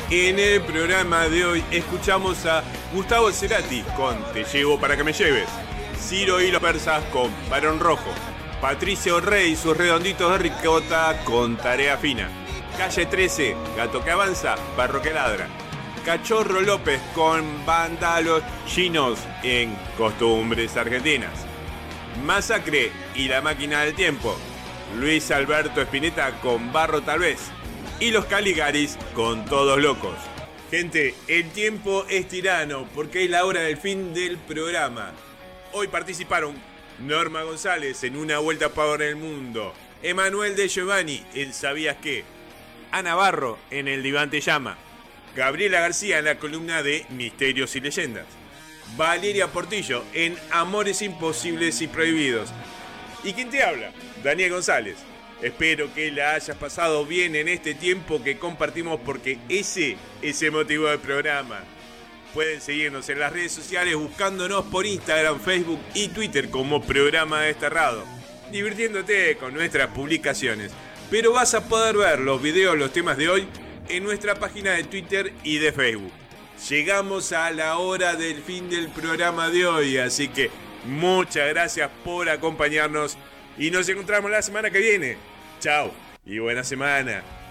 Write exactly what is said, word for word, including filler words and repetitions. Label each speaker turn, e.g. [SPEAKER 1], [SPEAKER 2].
[SPEAKER 1] En el programa de hoy escuchamos a Gustavo Cerati con Te llevo para que me lleves, Ciro y los persas con Barón Rojo, Patricio Rey y sus redonditos de ricota con Tarea Fina, Calle trece, Gato que avanza, Perro que ladra, Cachorro López con Vándalos Chinos en Costumbres Argentinas, Masacre y la Máquina del Tiempo, Luis Alberto Spinetta con Barro tal vez, y los Caligaris con Todos Locos. Gente, el tiempo es tirano porque es la hora del fin del programa. Hoy participaron Norma González en Una Vuelta por el Mundo, Emanuel de Giovanni en ¿Sabías qué?, Ana Barro en El Diván te llama, Gabriela García en la columna de Misterios y Leyendas, Valeria Portillo en Amores Imposibles y Prohibidos. ¿Y quién te habla? Daniel González. Espero que la hayas pasado bien en este tiempo que compartimos porque ese es el motivo del programa. Pueden seguirnos en las redes sociales buscándonos por Instagram, Facebook y Twitter como Programa Desterrado, divirtiéndote con nuestras publicaciones. Pero vas a poder ver los videos, los temas de hoy en nuestra página de Twitter y de Facebook. Llegamos a la hora del fin del programa de hoy, así que muchas gracias por acompañarnos y nos encontramos la semana que viene. Chao y buena semana.